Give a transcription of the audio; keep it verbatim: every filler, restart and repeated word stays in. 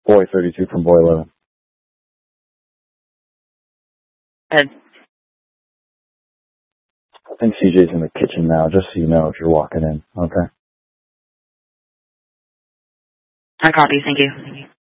Boy thirty-two from Boy eleven. Ed. I think C J's in the kitchen now, just so you know if you're walking in, okay? I copy, thank you.